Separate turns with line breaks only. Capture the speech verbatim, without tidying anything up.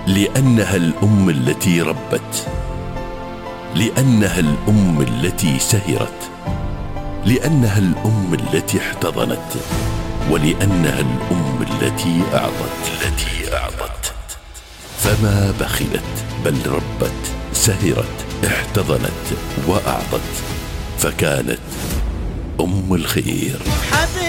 لأنها الأم التي ربت، لأنها الأم التي سهرت، لأنها الأم التي احتضنت، ولأنها الأم التي أعطت التي أعطت فما بخلت بل ربت، سهرت، احتضنت وأعطت، فكانت أم الخير.